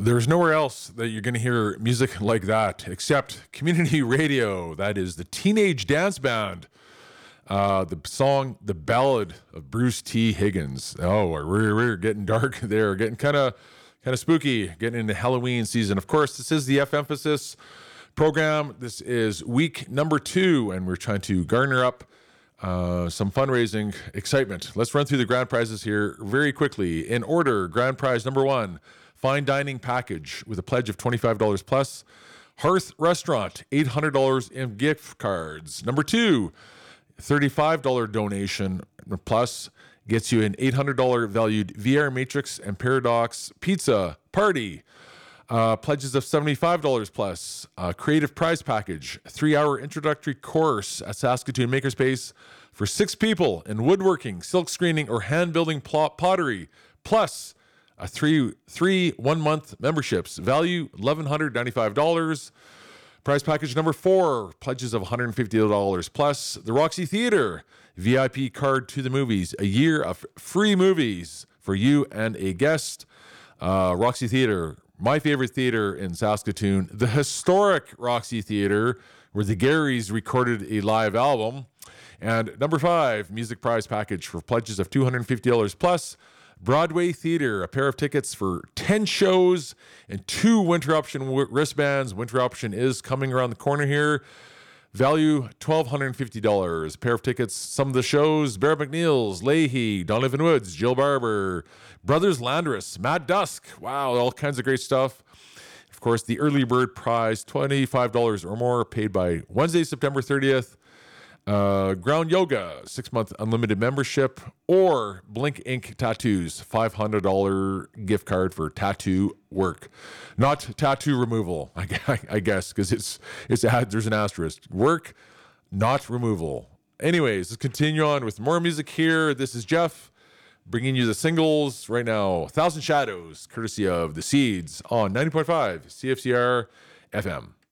There's nowhere else that you're going to hear music like that except community radio. That is the Teenage Dance Band. The song, The Ballad of Bruce T. Higgins. Oh, we're getting dark there, getting kind of spooky, getting into Halloween season. Of course, this is the F Emphasis program. This is week number 2, and we're trying to garner up some fundraising excitement. Let's run through the grand prizes here very quickly. In order, grand prize number 1, fine dining package with a pledge of $25 plus. Hearth Restaurant, $800 in gift cards. Number 2, $35 donation plus gets you an $800 valued VR Matrix and Paradox pizza party. Pledges of $75 plus. Creative prize package, 3-hour introductory course at Saskatoon Makerspace for 6 people in woodworking, silk screening, or hand building pottery, plus a 3 1-month memberships. Value $1,195. Prize package number 4, pledges of $150 plus. The Roxy Theatre, VIP card to the movies, a year of free movies for you and a guest. Roxy Theatre, my favorite theater in Saskatoon, the historic Roxy Theatre, where the Garys recorded a live album. And number 5, music prize package for pledges of $250 plus. Broadway Theatre, a pair of tickets for 10 shows and 2 Winter Option wristbands. Winter Option is coming around the corner here. Value $1,250. A pair of tickets, some of the shows: Bear McNeil's, Leahy, Donovan Woods, Jill Barber, Brothers Landris, Matt Dusk. Wow, all kinds of great stuff. Of course, the early bird prize, $25 or more, paid by Wednesday, September 30th. Ground Yoga, 6-month unlimited membership, or Blink Ink Tattoos, $500 gift card for tattoo work. Not tattoo removal, I guess, because there's an asterisk. Work, not removal. Anyways, let's continue on with more music here. This is Jeff bringing you the singles right now. 1,000 Shadows, courtesy of The Seeds on 90.5 CFCR FM.